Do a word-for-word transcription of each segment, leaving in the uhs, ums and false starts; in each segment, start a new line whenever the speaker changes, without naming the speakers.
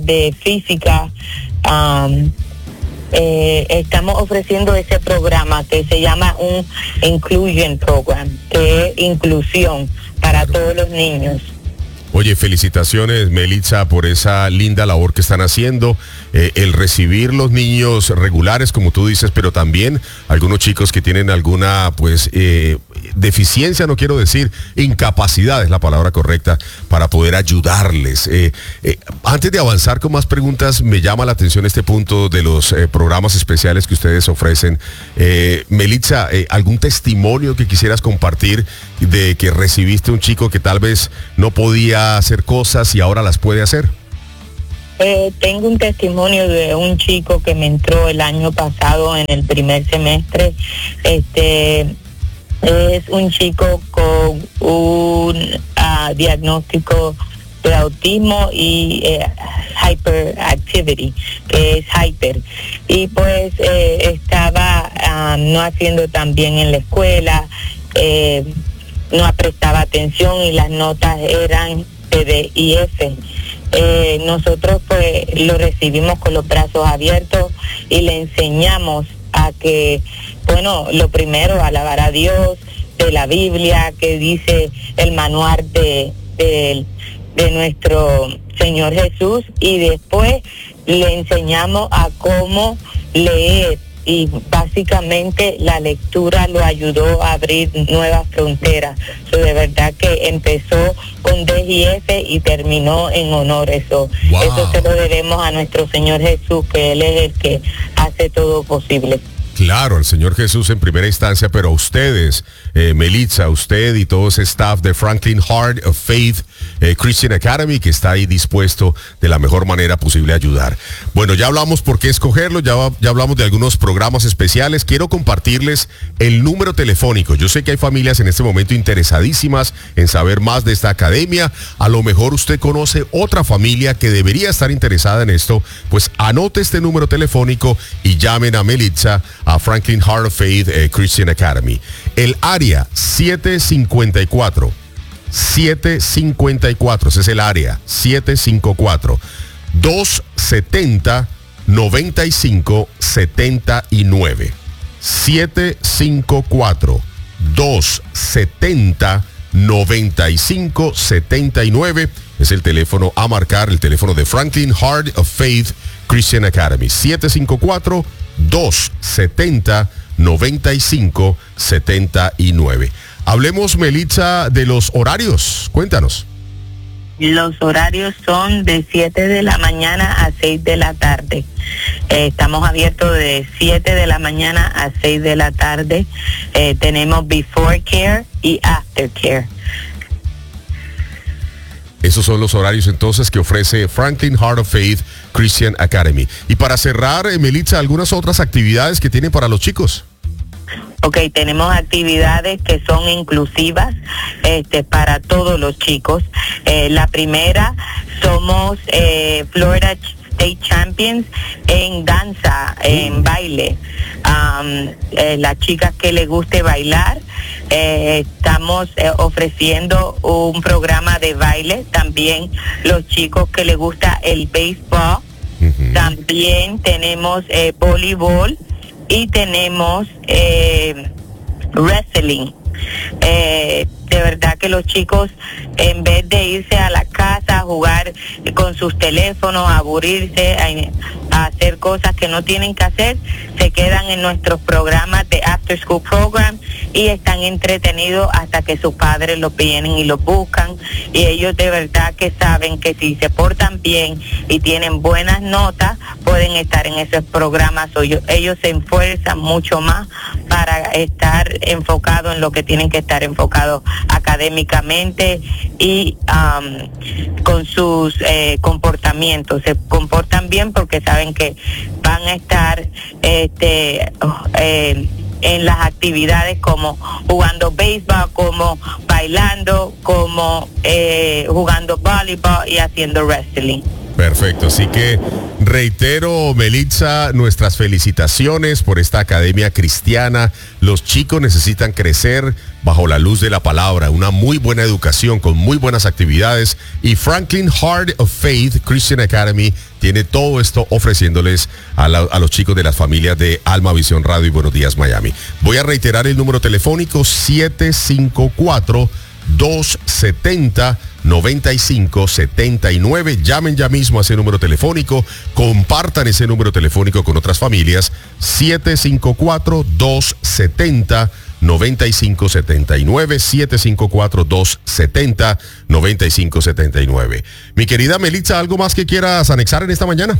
de física. Um, eh, estamos ofreciendo ese programa que se llama un Inclusion Program, que es inclusión para todos los niños.
Oye, felicitaciones, Melitza, por esa linda labor que están haciendo, eh, el recibir los niños regulares, como tú dices, pero también algunos chicos que tienen alguna, pues, eh, deficiencia, no quiero decir, incapacidad es la palabra correcta, para poder ayudarles. Eh, eh, antes de avanzar con más preguntas, me llama la atención este punto de los eh, programas especiales que ustedes ofrecen. Eh, Melitza, eh, ¿algún testimonio que quisieras compartir de que recibiste un chico que tal vez no podía hacer cosas y ahora las puede hacer?
Eh, tengo un testimonio de un chico que me entró el año pasado en el primer semestre. Este es un chico con un uh, diagnóstico de autismo y eh, hyperactivity, que es hyper. Y pues eh, estaba uh, no haciendo tan bien en la escuela, eh, no prestaba atención y las notas eran D y F. Eh, nosotros pues lo recibimos con los brazos abiertos y le enseñamos a que, bueno, lo primero, alabar a Dios, de la Biblia, que dice el manual de, de, de nuestro Señor Jesús, y después le enseñamos a cómo leer. Y básicamente la lectura lo ayudó a abrir nuevas fronteras. So, de verdad que empezó con D y F y terminó en honor. Eso, wow. Eso se lo debemos a nuestro Señor Jesús, que Él es el que hace todo posible.
Claro, al Señor Jesús en primera instancia, pero a ustedes, eh, Melitza, usted y todo ese staff de Franklin Heart of Faith eh, Christian Academy, que está ahí dispuesto de la mejor manera posible a ayudar. Bueno, ya hablamos por qué escogerlo, ya, ya hablamos de algunos programas especiales. Quiero compartirles el número telefónico. Yo sé que hay familias en este momento interesadísimas en saber más de esta academia. A lo mejor usted conoce otra familia que debería estar interesada en esto. Pues anote este número telefónico y llamen a Melitza a Franklin Heart of Faith eh, Christian Academy. El área siete cinco cuatro, siete cinco cuatro, ese es el área, siete cinco cuatro, dos setenta, noventa y cinco setenta y nueve. siete cinco cuatro, dos setenta, noventa y cinco setenta y nueve es el teléfono a marcar, el teléfono de Franklin Heart of Faith Christian Academy. siete cinco cuatro, dos setenta, noventa y cinco setenta y nueve. Hablemos, Melitza, de los horarios. Cuéntanos.
Los horarios son de siete de la mañana a seis de la tarde. Eh, estamos abiertos de siete de la mañana a seis de la tarde. Eh, tenemos Before Care y After Care.
Esos son los horarios entonces que ofrece Franklin Heart of Faith Christian Academy. Y para cerrar, eh, Melitza, algunas otras actividades que tienen para los chicos.
Ok, tenemos actividades que son inclusivas este, para todos los chicos. Eh, la primera, somos eh, Florida State Champions en danza, en baile. Um, eh, las chicas que les guste bailar, eh, estamos eh, ofreciendo un programa de baile. También los chicos que les gusta el béisbol. Uh-huh. También tenemos eh, voleibol y tenemos eh, wrestling. Eh, de verdad que los chicos, en vez de irse a la casa a jugar con sus teléfonos, a aburrirse, a, a hacer cosas que no tienen que hacer, se quedan en nuestros programas de After School Program y están entretenidos hasta que sus padres los vienen y los buscan. Y ellos de verdad que saben que si se portan bien y tienen buenas notas, pueden estar en esos programas. O ellos, ellos se esfuerzan mucho más para estar enfocados en lo que tienen que estar enfocados académicamente y um, con sus eh, comportamientos. Se comportan bien porque saben que van a estar este eh, en las actividades como jugando béisbol, como bailando, como eh, jugando voleibol y haciendo wrestling.
Perfecto, así que Reitero, Melitza, nuestras felicitaciones por esta academia cristiana. Los chicos necesitan crecer bajo la luz de la palabra, una muy buena educación con muy buenas actividades, y Franklin Heart of Faith Christian Academy tiene todo esto ofreciéndoles a, la, a los chicos de las familias de Alma Visión Radio y Buenos Días Miami. Voy a reiterar el número telefónico siete cinco cuatro, dos siete cero, nueve cinco siete nueve. Llamen ya mismo a ese número telefónico, compartan ese número telefónico con otras familias. Siete cinco cuatro, dos siete cero, nueve cinco siete nueve, siete cinco cuatro, dos siete cero, nueve cinco siete nueve. Mi querida Melitza, ¿algo más que quieras anexar en esta mañana?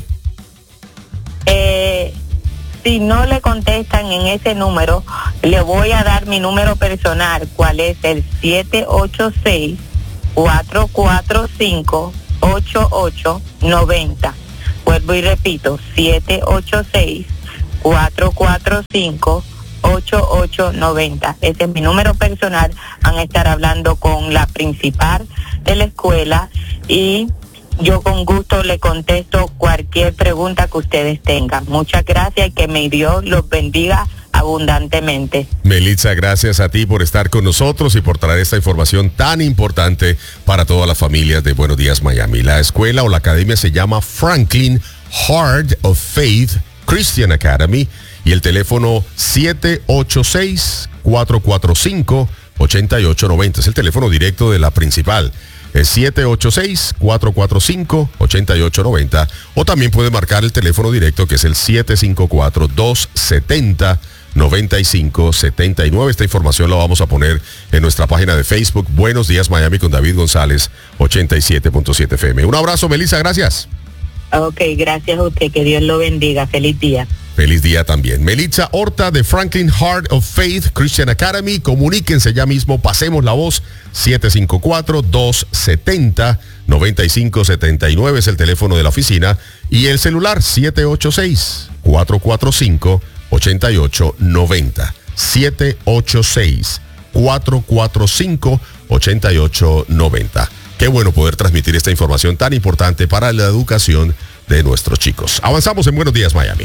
Eh, si no le contestan en ese número, le voy a dar mi número personal, cuál es el siete ocho seis, cuatro cuatro cinco, ocho ocho nueve cero. Vuelvo y repito, siete ocho seis, cuatro cuatro cinco, ocho ocho nueve cero. Ese es mi número personal. Van a estar hablando con la principal de la escuela y yo con gusto le contesto cualquier pregunta que ustedes tengan. Muchas gracias y que mi Dios los bendiga abundantemente.
Melitza, gracias a ti por estar con nosotros y por traer esta información tan importante para todas las familias de Buenos Días Miami. La escuela o la academia se llama Franklin Heart of Faith Christian Academy y el teléfono siete ocho seis, cuatro cuatro cinco, ocho ocho nueve cero es el teléfono directo de la principal. Es siete ocho seis, cuatro cuatro cinco, ocho ocho nueve cero, o también puede marcar el teléfono directo que es el siete cinco cuatro, dos siete cero, nueve cinco siete nueve. Esta información la vamos a poner en nuestra página de Facebook Buenos Días Miami con David González, ochenta y siete punto siete F M. Un abrazo, Melitza, gracias.
Ok, gracias a usted, que Dios lo bendiga. Feliz día.
Feliz día también. Melitza Horta de Franklin Heart of Faith Christian Academy. Comuníquense ya mismo, pasemos la voz. siete cinco cuatro, dos siete cero, nueve cinco siete nueve es el teléfono de la oficina. Y el celular siete ocho seis, cuatro cuatro cinco, ocho ocho nueve cero. siete ocho seis, cuatro cuatro cinco, ocho ocho nueve cero. Qué bueno poder transmitir esta información tan importante para la educación de nuestros chicos. Avanzamos en Buenos Días Miami.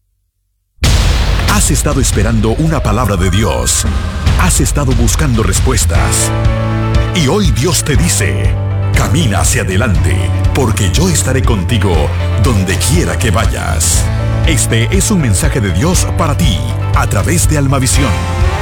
Has estado esperando una palabra de Dios. Has estado buscando respuestas. Y hoy Dios te dice, camina hacia adelante, porque yo estaré contigo donde quiera que vayas. Este es un mensaje de Dios para ti, a través de Almavisión.